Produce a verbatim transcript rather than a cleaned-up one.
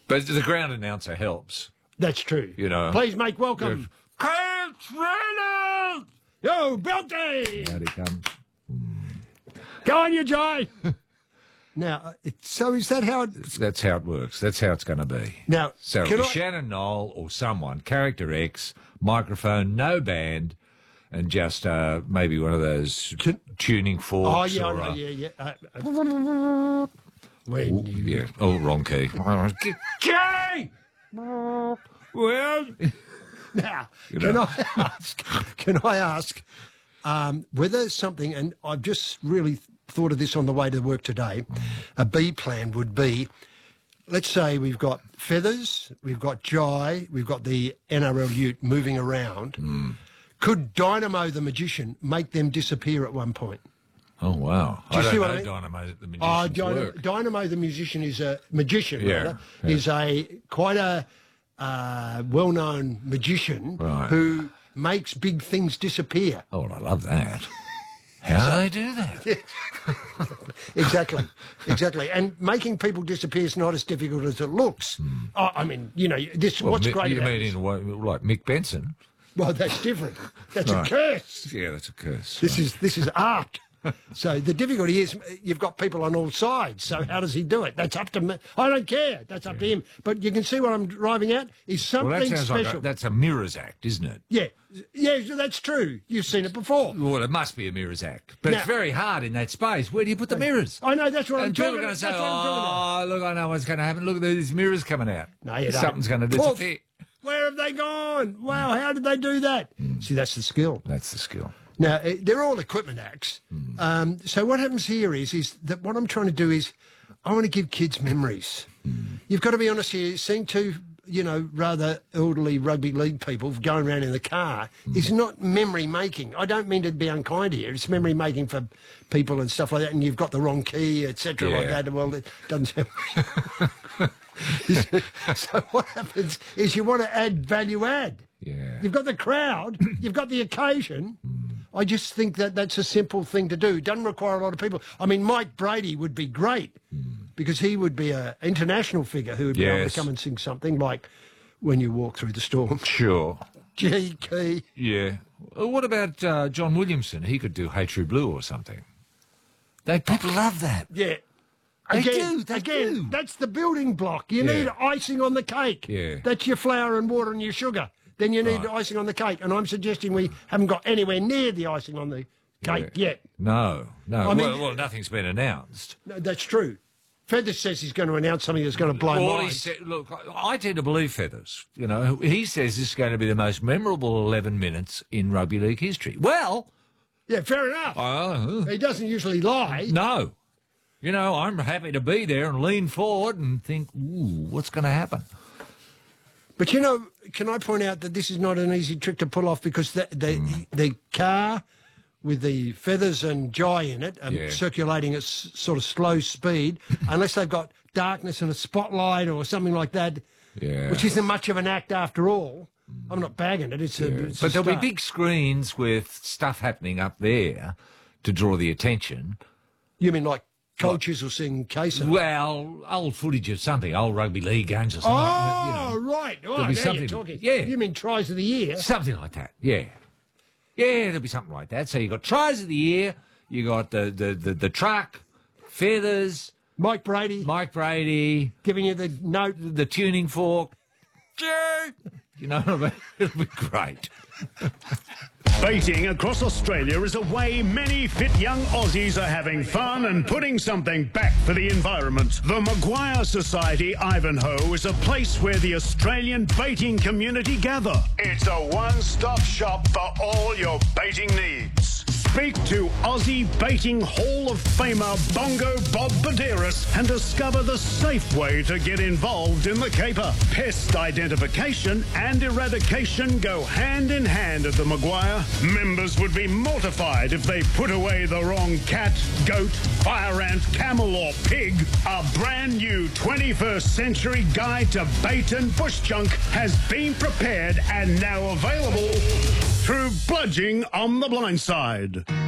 But the ground announcer helps. That's true. You know. Please make welcome, Coach Reynolds! Yo, Belty! Out he comes. Go on, you Jay! Now, uh, it, so is that how it... That's how it works. That's how it's going to be. Now, so can I... Shannon Knoll or someone, character X, microphone, no band, and just uh, maybe one of those Can... tuning forks. Oh, yeah, or, I know, uh, yeah, yeah. Uh, uh... When you... Yeah. Oh, wrong key. Jay! Well... Now, You can know. I ask, can I ask um, whether something, and I've just really thought of this on the way to work today, a B plan would be, let's say we've got Feathers, we've got Jai, we've got the N R L Ute moving around. Mm. Could Dynamo the Magician make them disappear at one point? Oh, wow. Do you I don't see what know I mean? Dynamo the Magician's Oh, Dynamo, work. Dynamo the Musician is a magician, Yeah, rather, yeah. is a quite a uh, well-known magician Right. who makes big things disappear. Oh, I love that. How do they do that? Exactly, exactly. And making people disappear is not as difficult as it looks. Oh, I mean, you know, this Well, what's Mi- great you about mean this? in a way, like Mick Benson? Well, that's different. That's Right. a curse. Yeah, that's a curse. This is this is art. So the difficulty is you've got people on all sides. So how does he do it? That's up to me. I don't care. That's up to him. But you can see what I'm driving at is something Well, that sounds special. like a, that's a mirrors act, isn't it? Yeah, yeah, that's true. You've seen it before. Well, it must be a mirrors act. But Now- it's very hard in that space. Where do you put the mirrors? I know that's what I'm And people talking are going about. to say, That's what I'm talking about. oh, look, I know what's going to happen. Look at these mirrors coming out. No, you don't. Something's going to Poof. disappear. Where have they gone? Wow, how did they do that? See, that's the skill. That's the skill. Now, eh, they're all equipment acts. Um, so what happens here is, is that what I'm trying to do is I want to give kids memories. You've got to be honest here. Seeing two, you know, rather elderly rugby league people going around in the car is not memory making. I don't mean to be unkind here. It's memory making for people and stuff like that. And you've got the wrong key, et cetera, like Yeah. that. Well, it doesn't sound... So what happens is you want to add value add. Yeah. You've got the crowd, you've got the occasion. I just think that that's a simple thing to do. It doesn't require a lot of people. I mean, Mike Brady would be great because he would be an international figure who would be able Yes. to come and sing something like When You Walk Through the Storm. Sure. G key. Yeah. Well, what about uh, John Williamson? He could do Hey True Blue or something. They people love that. Yeah. They Again, do, they again, do. that's the building block. You Yeah. need icing on the cake. Yeah. That's your flour and water and your sugar. Then you need Right. icing on the cake. And I'm suggesting we haven't got anywhere near the icing on the cake Yeah. yet. No, no. I mean- well, well, nothing's been announced. No, that's true. Feathers says he's going to announce something that's going to blow Well, he minds. said, look, I I tend to believe Feathers. You know, he says this is going to be the most memorable eleven minutes in rugby league history. Well, Yeah, fair enough. uh, He doesn't usually lie. no. You know, I'm happy to be there and lean forward and think, ooh, what's going to happen? But, you know, can I point out that this is not an easy trick to pull off because the the, Mm. the car with the Feathers and Jai in it um, Yeah. circulating at s- sort of slow speed, unless they've got darkness and a spotlight or something like that, Yeah. which isn't much of an act after all. I'm not bagging it. It's a, it's a But there'll start. be big screens with stuff happening up there to draw the attention. You mean like coaches will sing Queso? Well, old footage of something, old rugby league games or something. Oh, you know, right. Oh, be now you're something- talking. yeah. You mean tries of the year? something like that, yeah. Yeah, there'll be something like that. So you got tries of the year, you got the, the, the, the truck, Feathers, Mike Brady Mike Brady, giving you the note. the tuning fork. You know what I mean? It'll be great. Baiting across Australia is a way many fit young Aussies are having fun and putting something back for the environment. The Maguire Society Ivanhoe is a place where the Australian baiting community gather. It's a one-stop shop for all your baiting needs. Speak to Aussie Baiting Hall of Famer Bongo Bob Baderas and discover the safe way to get involved in the caper. Pest identification and eradication go hand in hand at the Maguire. Members would be mortified if they put away the wrong cat, goat, fire ant, camel or pig. A brand new twenty-first century guide to bait and bush junk has been prepared and now available through Bludging on the Blind Side.